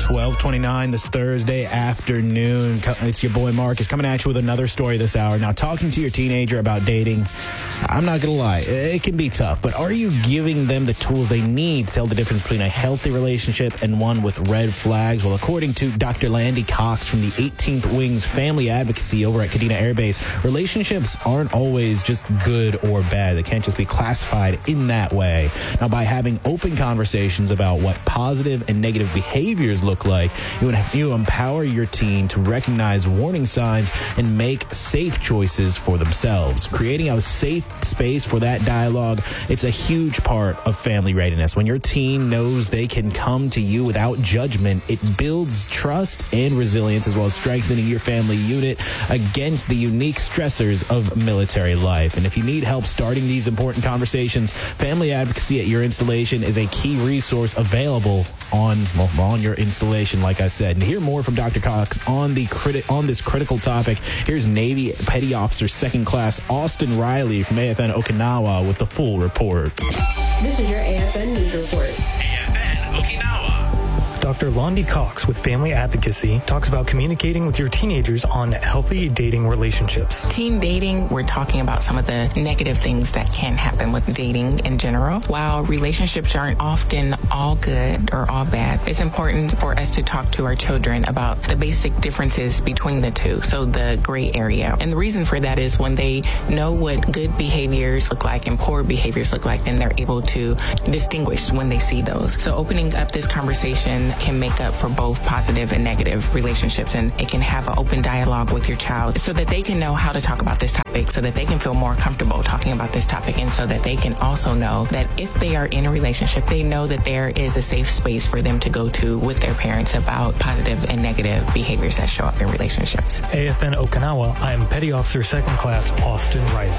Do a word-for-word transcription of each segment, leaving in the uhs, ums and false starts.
twelve twenty-nine this Thursday afternoon. It's your boy Mark is coming at you with another story this hour. Now, talking to your teenager about dating, I'm not going to lie, it can be tough, but are you giving them the tools they need to tell the difference between a healthy relationship and one with red flags? Well, according to Doctor Landy Cox from the eighteenth Wings Family Advocacy over at Kadena Air Base, relationships aren't always just good or bad. They can't just be classified in that way. Now, by having open conversations about what positive and negative behaviors look like, you, you empower your teen to recognize warning signs and make safe choices for themselves. Creating a safe space for that dialogue, it's a huge part of family readiness. When your teen knows they can come to you without judgment, it builds trust and resilience, as well as strengthening your family unit against the unique stressors of military life. And if you need help starting these important conversations, Family Advocacy at your installation is a key resource available on well, on your installation, like I said. And to hear more from Doctor Cox on the criti- on this critical topic, here's Navy Petty Officer Second Class Austin Riley from A F N Okinawa with the full report. This is your A F N News Report. A F N Okinawa. Doctor Landy Cox with Family Advocacy talks about communicating with your teenagers on healthy dating relationships. Teen dating, we're talking about some of the negative things that can happen with dating in general. While relationships aren't often all good or all bad, it's important for us to talk to our children about the basic differences between the two, so the gray area. And the reason for that is when they know what good behaviors look like and poor behaviors look like, then they're able to distinguish when they see those. So opening up this conversation can make up for both positive and negative relationships, and it can have an open dialogue with your child so that they can know how to talk about this topic, so that they can feel more comfortable talking about this topic, and so that they can also know that if they are in a relationship, they know that there is a safe space for them to go to with their parents about positive and negative behaviors that show up in relationships. A F N Okinawa, I am Petty Officer Second Class Austin Riley.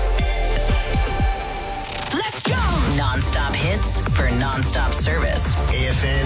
Let's go! Non-stop hits for non-stop service. A F N